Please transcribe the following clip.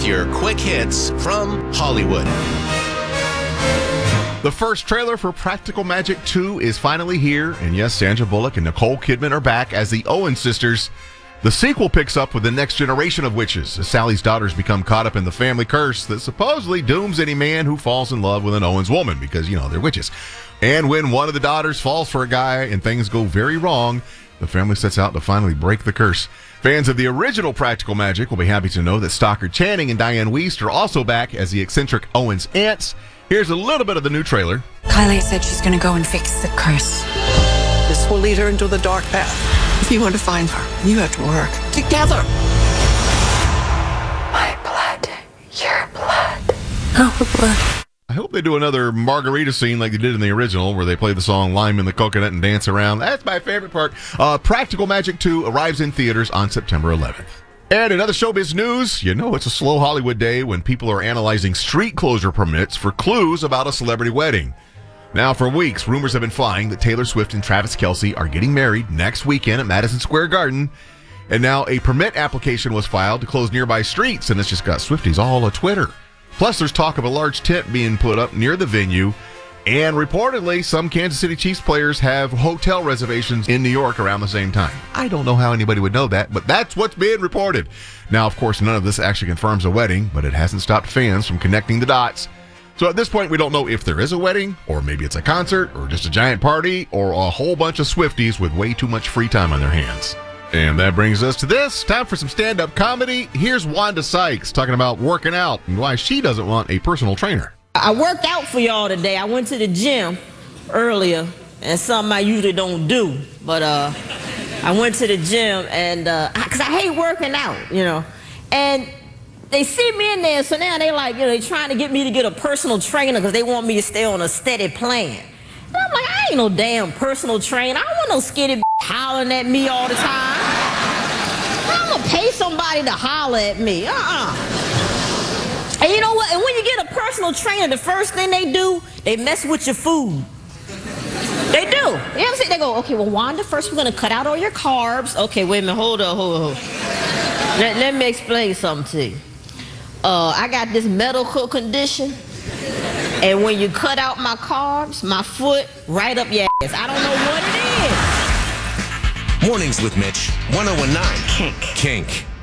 with your quick hits from Hollywood. The first trailer for Practical Magic 2 is finally here, and yes, Sandra Bullock and Nicole Kidman are back as the Owen sisters. The sequel picks up with the next generation of witches, as Sally's daughters become caught up in the family curse that supposedly dooms any man who falls in love with an Owens woman, because, they're witches. And when one of the daughters falls for a guy and things go very wrong, the family sets out to finally break the curse. Fans of the original Practical Magic will be happy to know that Stockard Channing and Diane Wiest are also back as the eccentric Owens aunts. Here's a little bit of the new trailer. Kylie said she's going to go and fix the curse. This will lead her into the dark path. If you want to find her, you have to work together. My blood, your blood, our blood. I hope they do another margarita scene like they did in the original, where they play the song Lime in the Coconut and dance around. That's my favorite part. Practical Magic 2 arrives in theaters on September 11th. And in other showbiz news, it's a slow Hollywood day when people are analyzing street closure permits for clues about a celebrity wedding. Now, for weeks, rumors have been flying that Taylor Swift and Travis Kelce are getting married next weekend at Madison Square Garden. And now a permit application was filed to close nearby streets, and it's just got Swifties all on Twitter. Plus, there's talk of a large tent being put up near the venue. And reportedly, some Kansas City Chiefs players have hotel reservations in New York around the same time. I don't know how anybody would know that, but that's what's being reported. Now, of course, none of this actually confirms a wedding, but it hasn't stopped fans from connecting the dots. So at this point, we don't know if there is a wedding, or maybe it's a concert, or just a giant party, or a whole bunch of Swifties with way too much free time on their hands. And that brings us to this. Time for some stand-up comedy. Here's Wanda Sykes talking about working out and why she doesn't want a personal trainer. I worked out for y'all today. I went to the gym earlier, and something I usually don't do. But I went to the gym, and because I hate working out, And they see me in there, so now they like, they're trying to get me to get a personal trainer because they want me to stay on a steady plan. And I'm like, I ain't no damn personal trainer. I don't want no skinny hollering at me all the time. I'm gonna pay somebody to holler at me. And you know what? And when you get a personal trainer, the first thing they do, they mess with your food. They do. You ever see? They go, okay, well, Wanda, first we're gonna cut out all your carbs. Okay, wait a minute, hold on. Let me explain something to you. I got this medical condition, and when you cut out my carbs, my foot right up your ass. I don't know what it is. Mornings with Mitch, 1019 Kink. Kink.